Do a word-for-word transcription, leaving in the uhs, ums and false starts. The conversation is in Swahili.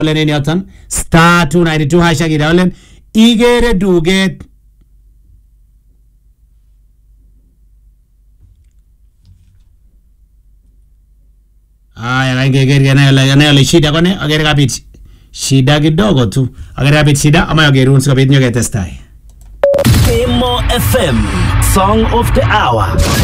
Olen en yoton star two ninety-two hash akira olen igere duget aya kaingeger yana yana yana shida kone agere kapit shida kidogo tu agere kapit shida ama agerun sikobit nyoketestai. Emo F M Song of the Hour.